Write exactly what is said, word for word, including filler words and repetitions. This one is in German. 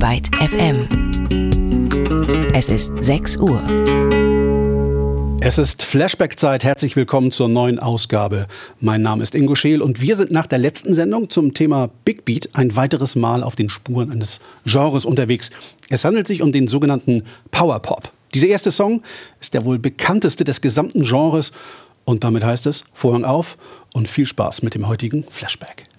Byte F M. Es ist sechs Uhr. Es ist Flashback-Zeit. Herzlich willkommen zur neuen Ausgabe. Mein Name ist Ingo Scheel und wir sind nach der letzten Sendung zum Thema Big Beat ein weiteres Mal auf den Spuren eines Genres unterwegs. Es handelt sich um den sogenannten Power Pop. Dieser erste Song ist der wohl bekannteste des gesamten Genres und damit heißt es Vorhang auf und viel Spaß mit dem heutigen Flashback.